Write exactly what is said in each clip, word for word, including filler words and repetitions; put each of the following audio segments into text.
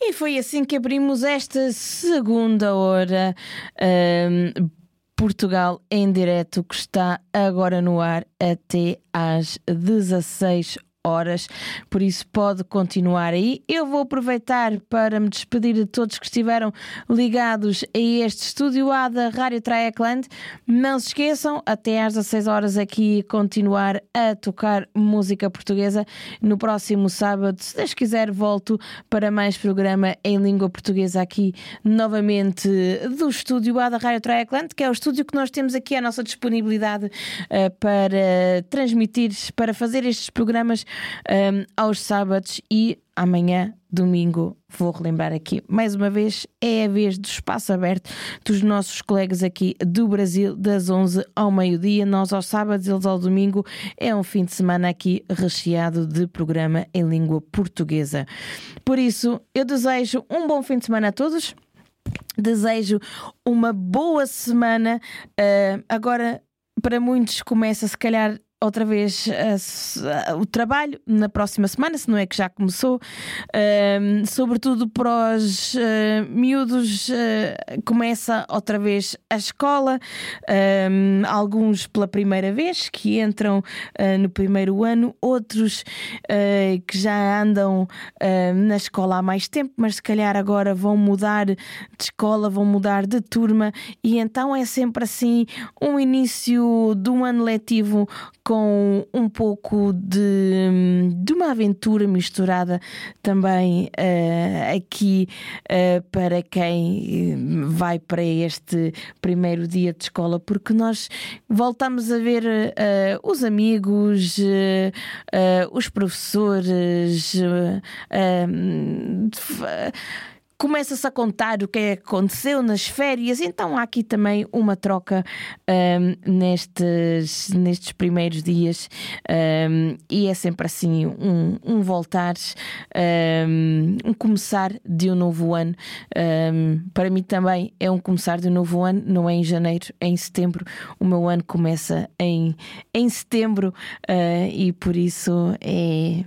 E foi assim que abrimos esta segunda hora. Um, Portugal em direto, que está agora no ar até às dezasseis horas, por isso pode continuar aí. Eu vou aproveitar para me despedir de todos que estiveram ligados a este Estúdio A da Rádio Triacland. Não se esqueçam, até às dezasseis horas aqui continuar a tocar música portuguesa. No próximo sábado, se Deus quiser, volto para mais programa em língua portuguesa aqui novamente do Estúdio A da Rádio Triacland, que é o estúdio que nós temos aqui à nossa disponibilidade uh, para transmitir, para fazer estes programas Um, aos sábados. E amanhã, domingo, vou relembrar aqui mais uma vez, é a vez do espaço aberto dos nossos colegas aqui do Brasil, das onze ao meio-dia. Nós aos sábados, eles ao domingo. É um fim de semana aqui recheado de programa em língua portuguesa. Por isso, eu desejo um bom fim de semana a todos, desejo uma boa semana. Uh, agora, para muitos, começa se calhar outra vez uh, o trabalho na próxima semana, se não é que já começou, uh, sobretudo para os uh, miúdos, uh, começa outra vez a escola, uh, alguns pela primeira vez que entram uh, no primeiro ano, outros uh, que já andam uh, na escola há mais tempo, mas se calhar agora vão mudar de escola, vão mudar de turma, e então é sempre assim um início de um ano letivo com um pouco de, de uma aventura misturada também uh, aqui uh, para quem vai para este primeiro dia de escola, porque nós voltamos a ver uh, os amigos, uh, uh, os professores, uh, uh, começa-se a contar o que é que aconteceu nas férias, então há aqui também uma troca um, nestes, nestes primeiros dias, um, e é sempre assim um, um voltar, um, um começar de um novo ano. Um, para mim também é um começar de um novo ano, não é em janeiro, é em setembro. O meu ano começa em, em setembro, uh, e por isso é,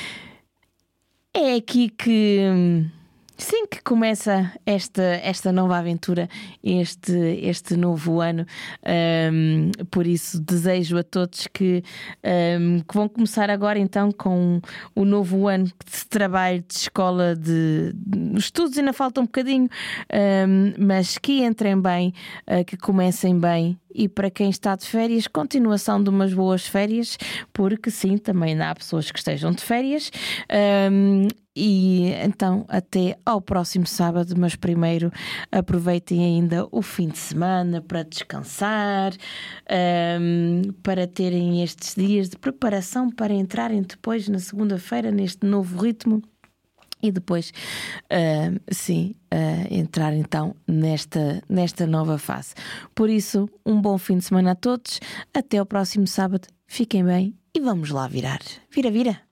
é aqui que... Sim, que começa esta, esta nova aventura, este, este novo ano. Um, por isso desejo a todos que, um, que vão começar agora então com o novo ano de trabalho, de escola, de, de estudos, ainda falta um bocadinho, um, mas que entrem bem, uh, que comecem bem. E para quem está de férias, continuação de umas boas férias, porque sim, também há pessoas que estejam de férias. Um, e então até ao próximo sábado, mas primeiro aproveitem ainda o fim de semana para descansar, um, para terem estes dias de preparação para entrarem depois na segunda-feira neste novo ritmo. E depois, uh, sim, uh, entrar então nesta, nesta nova fase. Por isso, um bom fim de semana a todos. Até ao próximo sábado. Fiquem bem e vamos lá virar. Vira, vira!